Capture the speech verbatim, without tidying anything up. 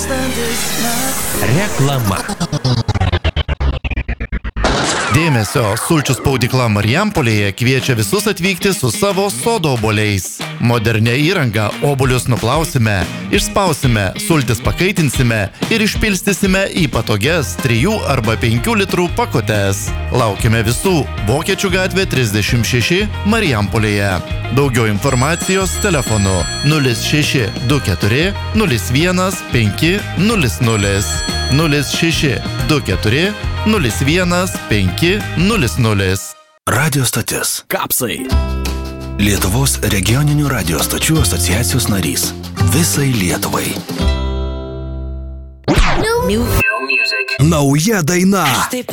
Reklama. Dėmesio, sulčių spaudykla Marijampolėje kviečia visus atvykti su savo sodo obuoliais. Modernę įrangą obuolius nuplausime, išspausime, sultis pakaitinsime ir išpilstysime į patogias trijų arba penkių litrų pakutes. Laukime visų Vokiečių gatvė trisdešimt šeši Marijampolėje. Daugiau informacijos telefonu nulis šeši du keturi nulis vienas penki nulis nulis nulis šeši du keturi nulis vienas penki nulis nulis. Radio stotis. Kapsai. Lietuvos regioninių radio stočių asociacijos narys. Visai Lietuvai. New music. Nauja daina.